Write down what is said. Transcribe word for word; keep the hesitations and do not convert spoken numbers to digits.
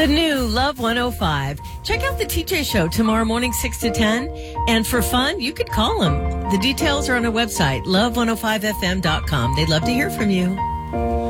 The new Love one oh five. Check out the T J Show tomorrow morning, six to ten. And for fun, you could call them. The details are on our website, love one oh five f m dot com. They'd love to hear from you.